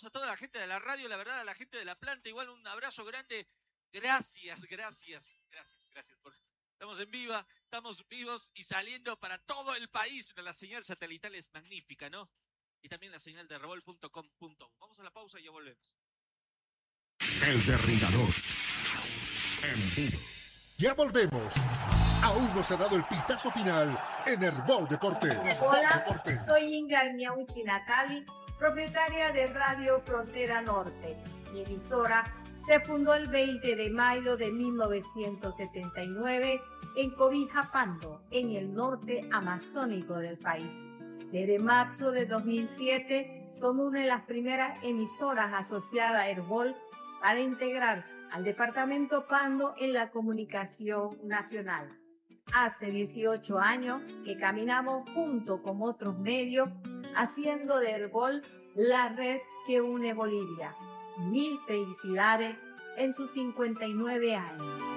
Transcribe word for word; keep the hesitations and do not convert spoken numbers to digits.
saludamos a toda la gente de la radio, la verdad, a la gente de la planta, igual un abrazo grande. Gracias, gracias, gracias, gracias. Por... Estamos en viva, estamos vivos y saliendo para todo el país. La señal satelital es magnífica, ¿no? Y también la señal de revolt punto com punto u. Vamos a la pausa y ya volvemos. El Derribador. En vivo. Ya volvemos. Aún no se ha dado el pitazo final en Herbol Deporte. Hola, Deporte. soy Inga Miauchi Natali, propietaria de Radio Frontera Norte. Mi emisora se fundó el veinte de mayo de mil novecientos setenta y nueve en Cobija Pando, en el norte amazónico del país. Desde marzo de dos mil siete somos una de las primeras emisoras asociadas a Herbol para integrar al departamento Pando en la comunicación nacional. Hace dieciocho años que caminamos junto con otros medios, haciendo de Herbol la red que une Bolivia. Mil felicidades en sus cincuenta y nueve años.